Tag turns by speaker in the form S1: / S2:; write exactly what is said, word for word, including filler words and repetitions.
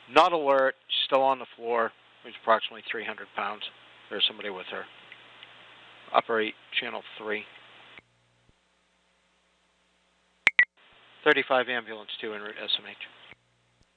S1: Not alert, still on the floor. Weighs approximately three hundred pounds. There's somebody with her. Operate channel three. thirty-five ambulance two en route S M H.